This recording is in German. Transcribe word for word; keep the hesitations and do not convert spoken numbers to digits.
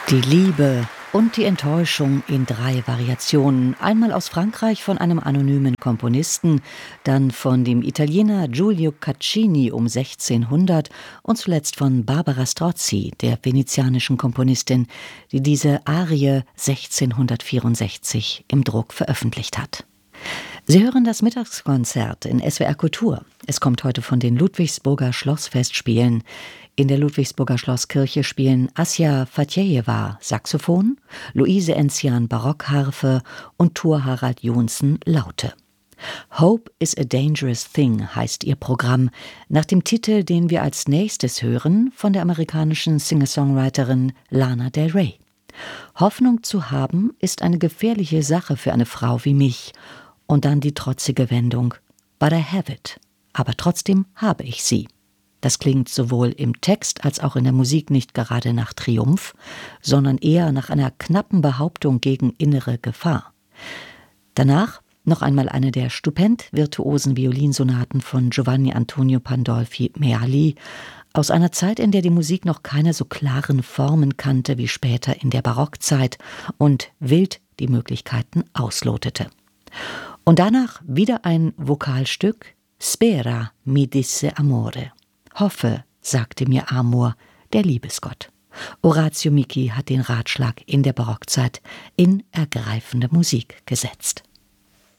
Die Liebe und die Enttäuschung in drei Variationen. Einmal aus Frankreich von einem anonymen Komponisten, dann von dem Italiener Giulio Caccini um sechzehnhundert und zuletzt von Barbara Strozzi, der venezianischen Komponistin, die diese Arie sechzehnhundertvierundsechzig im Druck veröffentlicht hat. Sie hören das Mittagskonzert in S W R Kultur. Es kommt heute von den Ludwigsburger Schlossfestspielen. In der Ludwigsburger Schlosskirche spielen Asja Fatjejewa Saxophon, Luise Enzian Barockharfe und Thor Harald Johnsen Laute. Hope is a Dangerous Thing heißt ihr Programm, nach dem Titel, den wir als nächstes hören, von der amerikanischen Singer-Songwriterin Lana Del Rey. Hoffnung zu haben ist eine gefährliche Sache für eine Frau wie mich. Und dann die trotzige Wendung, but I have it, aber trotzdem habe ich sie. Das klingt sowohl im Text als auch in der Musik nicht gerade nach Triumph, sondern eher nach einer knappen Behauptung gegen innere Gefahr. Danach noch einmal eine der stupend virtuosen Violinsonaten von Giovanni Antonio Pandolfi Meali, aus einer Zeit, in der die Musik noch keine so klaren Formen kannte wie später in der Barockzeit und wild die Möglichkeiten auslotete. Und danach wieder ein Vokalstück, Spera mi disse amore. Hoffe, sagte mir Amor, der Liebesgott. Orazio Micchi hat den Ratschlag in der Barockzeit in ergreifende Musik gesetzt.